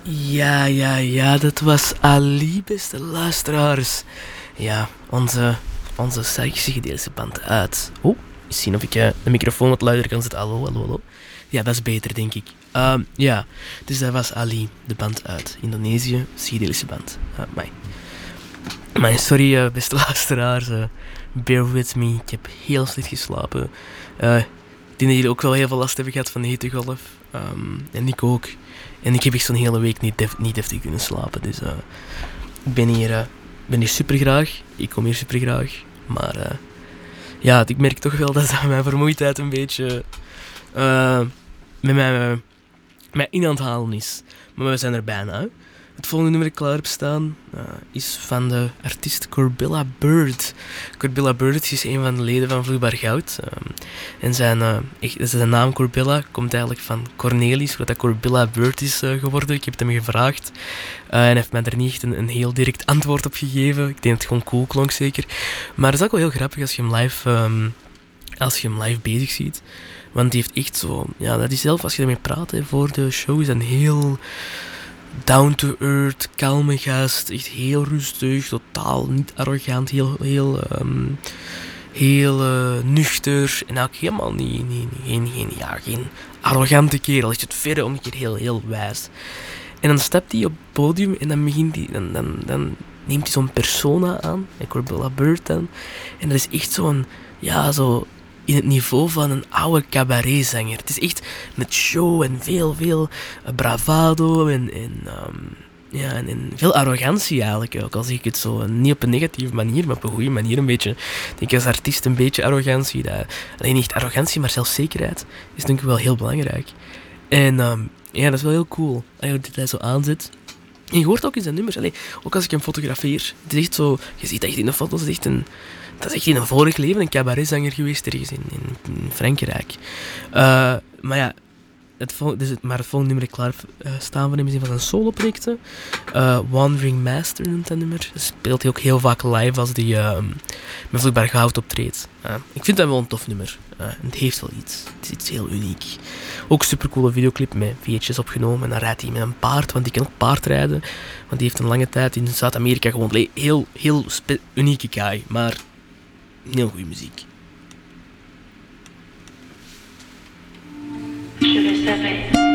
Ja, dat was Ali, beste luisteraars. Ja, onze psychedelische band uit. Oh, eens zien of ik de microfoon wat luider kan zetten. Hallo. Ja, dat is beter, denk ik. Ja, dus dat was Ali, de band uit Indonesië, psychedelische band. Maar sorry, beste luisteraars. Bear with me, ik heb heel slecht geslapen. Ik denk dat jullie ook wel heel veel last hebben gehad van de hittegolf. En ik ook. En ik heb echt zo'n hele week niet deftig kunnen slapen. Dus ik ben hier super graag. Ik kom hier super graag. Maar ja, ik merk toch wel dat mijn vermoeidheid een beetje met mij in aan het halen is. Maar we zijn er bijna. Hè. Het volgende nummer dat ik klaar heb staan is van de artiest Corbilla Bird. Corbilla Bird is een van de leden van Vloeibaar Goud. En zijn naam Corbilla komt eigenlijk van Cornelis, wat dat Corbilla Bird is geworden. Ik heb het hem gevraagd. En hij heeft mij er niet echt een heel direct antwoord op gegeven. Ik denk dat het gewoon cool klonk, zeker. Maar het is ook wel heel grappig als je hem live bezig ziet. Want die heeft echt zo... Ja, dat is zelf, als je ermee praat voor de show, is een heel down-to-earth, kalme gast. Echt heel rustig, totaal niet arrogant, heel nuchter. En ook helemaal geen arrogante kerel. Is het verre omgekeerd heel wijs. En dan stapt hij op het podium en dan begint hij... Dan neemt hij zo'n persona aan, Corbilla Bird dan. En dat is echt zo'n... Ja, zo... in het niveau van een oude cabaretzanger. Het is echt met show en veel bravado en veel arrogantie eigenlijk. Ook al zeg ik het zo niet op een negatieve manier, maar op een goede manier een beetje. Ik denk als artiest een beetje arrogantie. Alleen niet arrogantie, maar zelfzekerheid is denk ik wel heel belangrijk. En ja, dat is wel heel cool. Dat hij zo aanzet. En je hoort ook in zijn nummers. Ook als ik hem fotografeer. Het is echt zo... Je ziet echt in de foto's. Dat is echt in een vorig leven een cabaretzanger geweest ergens in Frankrijk. Maar ja, het volgende nummer dat ik klaar heb staan van hem is een van zijn solo-projecten. Wandering Master noemt dat nummer. Dat speelt hij ook heel vaak live als hij met Vloeibaar Goud optreedt. Ik vind dat wel een tof nummer. Het heeft wel iets. Het is iets heel uniek. Ook een supercoole videoclip met VHS opgenomen. En dan rijdt hij met een paard, want die kan ook paardrijden. Want die heeft een lange tijd in Zuid-Amerika gewoond. Heel unieke guy, maar heel goede muziek. Je le savais.